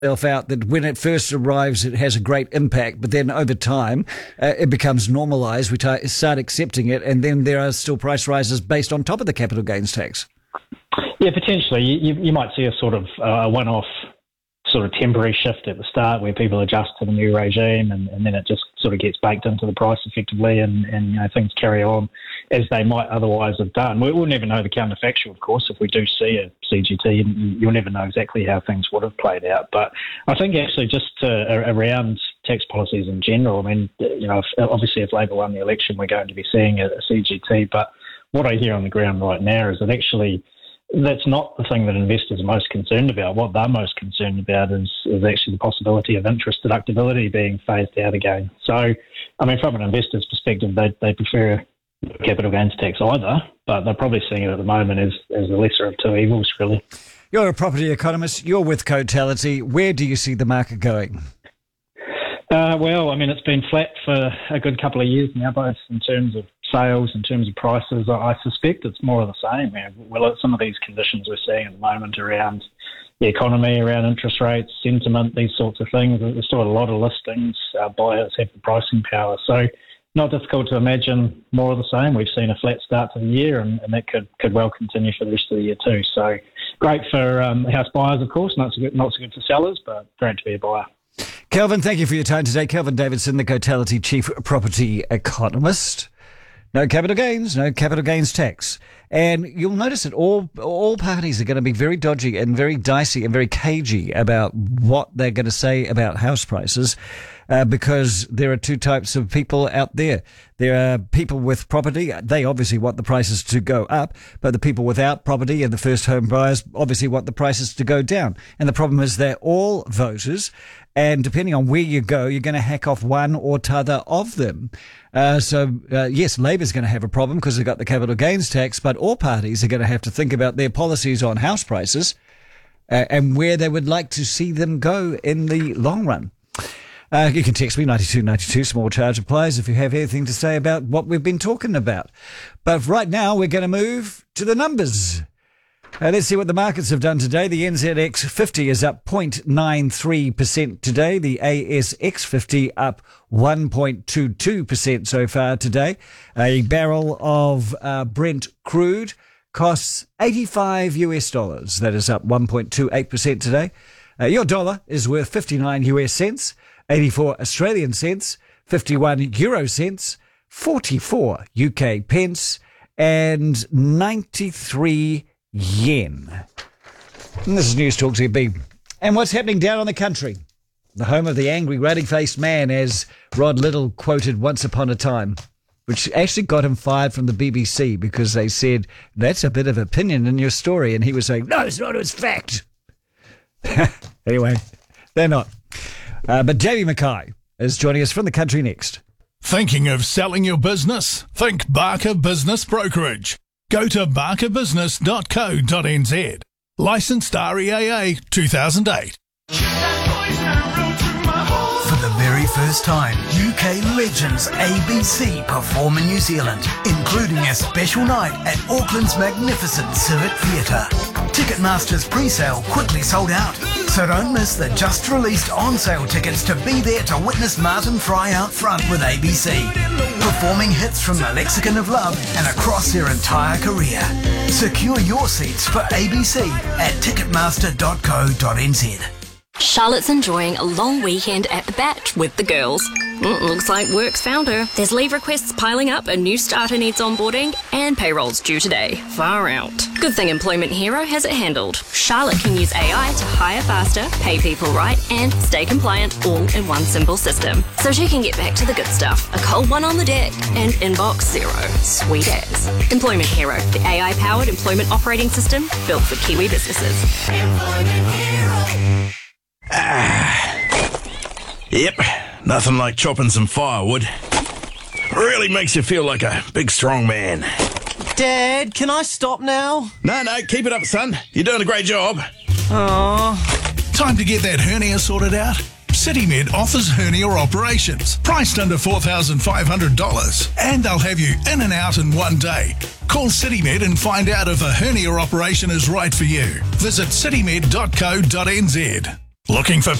itself out that when it first arrives, it has a great impact, but then over time, it becomes normalised. We start accepting it, and then there are still price rises based on top of the capital gains tax. Yeah, potentially. You might see a sort of one-off sort of temporary shift at the start where people adjust to the new regime and then it just sort of gets baked into the price effectively and things carry on as they might otherwise have done. We'll never know the counterfactual, of course, if we do see a CGT, and you'll never know exactly how things would have played out. But I think actually just around tax policies in general, I mean, obviously if Labor won the election, we're going to be seeing a CGT, but what I hear on the ground right now is that actually that's not the thing that investors are most concerned about. What they're most concerned about is actually the possibility of interest deductibility being phased out again. So, I mean, from an investor's perspective, they prefer capital gains tax either, but they're probably seeing it at the moment as the lesser of two evils, really. You're a property economist. You're with Cotality. Where do you see the market going? Well, I mean, it's been flat for a good couple of years now, both in terms of sales, in terms of prices. I suspect it's more of the same. Well, some of these conditions we're seeing at the moment around the economy, around interest rates, sentiment, these sorts of things, there's still a lot of listings. Buyers have the pricing power. So not difficult to imagine more of the same. We've seen a flat start to the year, and that could well continue for the rest of the year too. So great for house buyers, of course, not so good for sellers, but great to be a buyer. Kelvin, thank you for your time today. Kelvin Davidson, the Cotality Chief Property Economist. No capital gains tax. And you'll notice that all parties are going to be very dodgy and very dicey and very cagey about what they're going to say about house prices, because there are two types of people out there. There are people with property. They obviously want the prices to go up, but the people without property and the first home buyers obviously want the prices to go down. And the problem is they're all voters, and depending on where you go, you're going to hack off one or t'other of them. Yes, Labor's going to have a problem because they've got the capital gains tax, but all parties are going to have to think about their policies on house prices and where they would like to see them go in the long run. You can text me, 9292, small charge applies if you have anything to say about what we've been talking about. But right now, we're going to move to the numbers. Let's see what the markets have done today. The NZX 50 is up 0.93% today. The ASX 50 up 1.22% so far today. A barrel of Brent crude costs $85. That is up 1.28% today. Your dollar is worth 59 US cents, 84 Australian cents, 51 euro cents, 44 UK pence, and 93 yen. And this is News Talk ZB. And what's happening down on the country? The home of the angry, ruddy-faced man, as Rod Little quoted once upon a time, which actually got him fired from the BBC because they said, that's a bit of opinion in your story. And he was saying, no, it's not, it's fact. Anyway, they're not. But Jamie Mackay is joining us from the country next. Thinking of selling your business? Think Barker Business Brokerage. Go to barkerbusiness.co.nz. Licensed REAA 2008. For the very first time, UK legends ABC perform in New Zealand, including a special night at Auckland's magnificent Civic Theatre. Ticketmaster's pre-sale quickly sold out, so don't miss the just-released on-sale tickets to be there to witness Martin Fry out front with ABC, performing hits from the lexicon of love and across their entire career. Secure your seats for ABC at ticketmaster.co.nz. Charlotte's enjoying a long weekend at the Batch with the girls. Looks like work's found her. There's leave requests piling up, a new starter needs onboarding, and payroll's due today. Far out. Good thing Employment Hero has it handled. Charlotte can use AI to hire faster, pay people right, and stay compliant all in one simple system. So she can get back to the good stuff. A cold one on the deck and inbox zero. Sweet as. Employment Hero, the AI-powered employment operating system built for Kiwi businesses. Employment Hero. Yep, nothing like chopping some firewood. Really makes you feel like a big strong man. Dad, can I stop now? No, keep it up, son. You're doing a great job. Aww. Time to get that hernia sorted out? CityMed offers hernia operations, priced under $4,500, and they'll have you in and out in one day. Call CityMed and find out if a hernia operation is right for you. Visit citymed.co.nz. Looking for